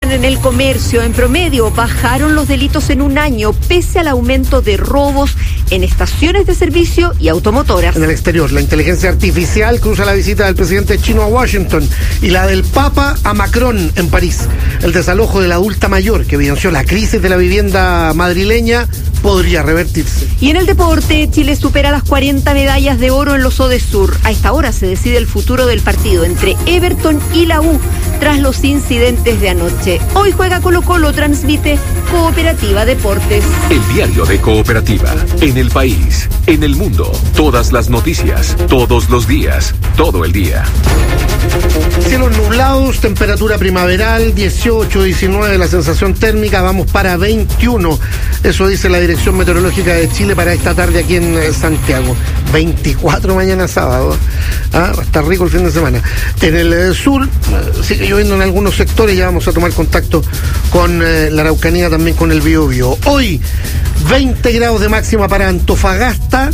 orden en el comercio. En promedio, bajaron los delitos en un año, pese al aumento de robos en estaciones de servicio y automotoras. En el exterior, la inteligencia artificial cruza la visita del presidente chino a Washington y la del Papa a Macron en París. El desalojo de la adulta mayor que evidenció la crisis de la vivienda madrileña podría revertirse. Y en el deporte, Chile supera las 40 medallas de oro en los Odesur. A esta hora se decide el futuro del partido entre Everton y la U tras los incidentes de anoche. Hoy juega Colo-Colo, transmite Cooperativa Deportes. El diario de Cooperativa, en el país, en el mundo, todas las noticias, todos los días, todo el día. Cielos nublados, temperatura primaveral, 18, 19 la sensación térmica, vamos para 21. Eso dice la Dirección Meteorológica de Chile para esta tarde aquí en Santiago. 24 mañana sábado. Va a estar rico el fin de semana. En el sur sigue lloviendo en algunos sectores, ya vamos a tomar contacto con la Araucanía, también con el Biobío. Hoy, 20 grados de máxima para Antofagasta,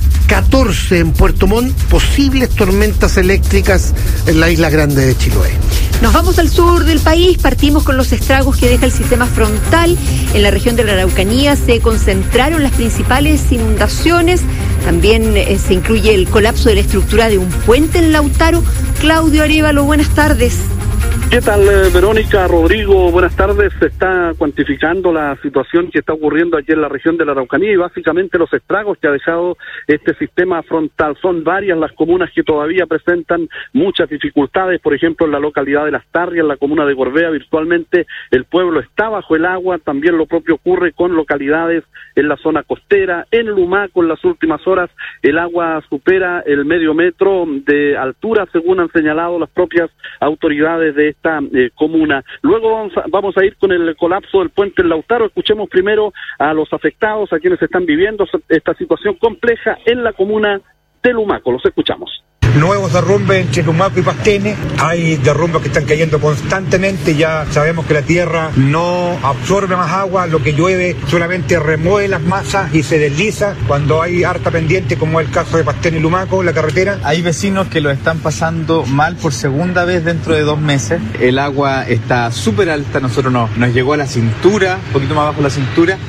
14 en Puerto Montt, posibles tormentas eléctricas en la isla grande de Chiloé. Nos vamos al sur del país, partimos con los estragos que deja el sistema frontal. En la región de la Araucanía se concentraron las principales inundaciones, también se incluye el colapso de la estructura de un puente en Lautaro. Claudio Arévalo, buenas tardes. ¿Qué tal, Verónica, Rodrigo? Buenas tardes. Se está cuantificando la situación que está ocurriendo aquí en la región de la Araucanía y básicamente los estragos que ha dejado este sistema frontal. Son varias las comunas que todavía presentan muchas dificultades. Por ejemplo, en la localidad de Las Tarrias, en la comuna de Gorbea, virtualmente el pueblo está bajo el agua. También lo propio ocurre con localidades en la zona costera. En Lumaco, en las últimas horas, el agua supera el medio metro de altura, según han señalado las propias autoridades de esta comuna. Luego vamos a ir con el colapso del puente en Lautaro. Escuchemos primero a los afectados, a quienes están viviendo esta situación compleja en la comuna de Lumaco. Los escuchamos. Nuevos derrumbes entre Lumaco y Pastene. Hay derrumbes que están cayendo constantemente. Ya sabemos que la tierra no absorbe más agua. Lo que llueve solamente remueve las masas y se desliza. Cuando hay harta pendiente, como es el caso de Pastene y Lumaco, la carretera. Hay vecinos que lo están pasando mal por segunda vez dentro de 2 meses. El agua está súper alta. Nosotros nos llegó a la cintura, un poquito más abajo de la cintura.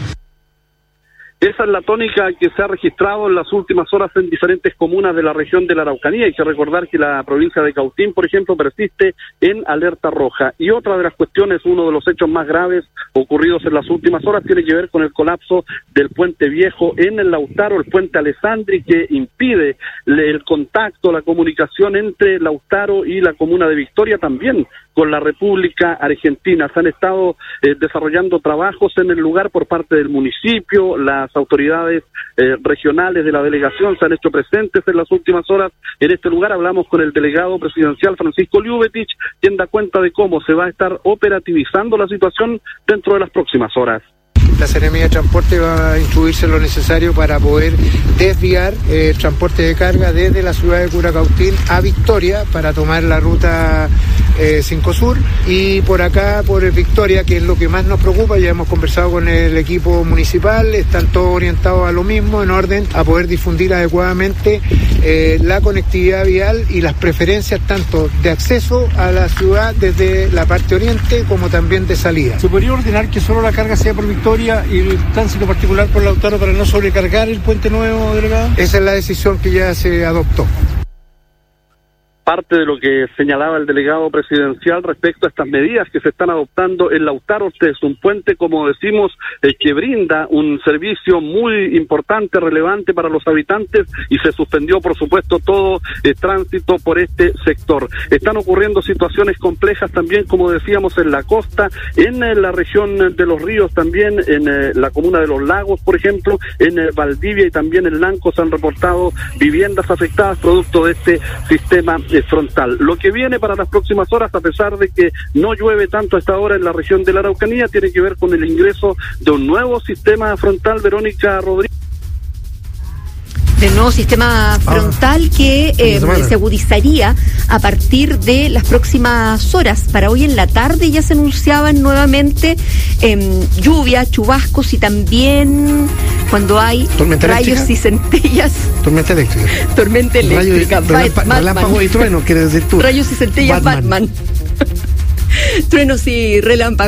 Esa es la tónica que se ha registrado en las últimas horas en diferentes comunas de la región de la Araucanía. Hay que recordar que la provincia de Cautín, por ejemplo, persiste en alerta roja. Y otra de las cuestiones, uno de los hechos más graves ocurridos en las últimas horas, tiene que ver con el colapso del puente viejo en el Lautaro, el puente Alessandri, que impide el contacto, la comunicación entre Lautaro y la comuna de Victoria, también con la República Argentina. Se han estado desarrollando trabajos en el lugar por parte del municipio. Las autoridades regionales de la delegación se han hecho presentes en las últimas horas en este lugar. Hablamos con el delegado presidencial Francisco Liubetich, quien da cuenta de cómo se va a estar operativizando la situación dentro de las próximas horas. La Seremía de Transporte va a instruirse lo necesario para poder desviar el transporte de carga desde la ciudad de Curacautín a Victoria para tomar la ruta 5 Sur y por acá, por Victoria, que es lo que más nos preocupa. Ya hemos conversado con el equipo municipal, están todos orientados a lo mismo, en orden a poder difundir adecuadamente la conectividad vial y las preferencias tanto de acceso a la ciudad desde la parte oriente como también de salida. ¿Se podría ordenar que solo la carga sea por Victoria y el tránsito particular por Lautaro para no sobrecargar el puente nuevo, delegado? Esa es la decisión que ya se adoptó. Parte de lo que señalaba el delegado presidencial respecto a estas medidas que se están adoptando en Lautaro. Este es un puente, como decimos, que brinda un servicio muy importante, relevante para los habitantes, y se suspendió, por supuesto, todo tránsito por este sector. Están ocurriendo situaciones complejas también, como decíamos, en la costa, en la región de los ríos también, en la comuna de Los Lagos, por ejemplo, en Valdivia y también en Lanco se han reportado viviendas afectadas producto de este sistema frontal. Lo que viene para las próximas horas, a pesar de que no llueve tanto a esta hora en la región de la Araucanía, tiene que ver con el ingreso de un nuevo sistema frontal, Verónica, Rodríguez. Del nuevo sistema frontal que se agudizaría a partir de las próximas horas. Para hoy en la tarde ya se anunciaban nuevamente lluvia, chubascos y también cuando hay rayos y centellas. Tormenta eléctrica. Tormenta eléctrica. Relámpago y trueno, quiere decir tú. Rayos y centellas, Batman. Truenos y relámpagos.